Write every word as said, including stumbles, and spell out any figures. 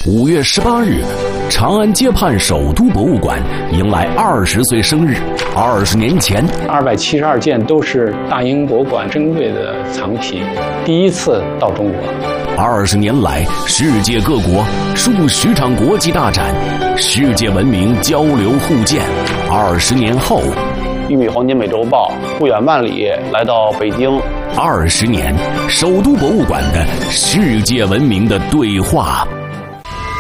五月十八日，长安街畔首都博物馆迎来二十岁生日。二十年前， 二百七十二件都是大英博物馆珍贵的藏品，第一次到中国。 二十年来，世界各国数十场国际大展，世界文明交流互鉴。二十年后， 玉米黄金美洲豹不远万里来到北京。 二十年，首都博物馆的世界文明的对话。